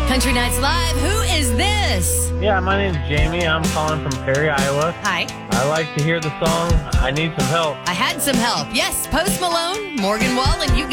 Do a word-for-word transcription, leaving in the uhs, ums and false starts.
Country Nights Live. Who is this? Yeah, my name's Jamie. I'm calling from Perry, Iowa. Hi. I like to hear the song I Need Some Help. I had some help. Yes, Post Malone, Morgan Wallen. You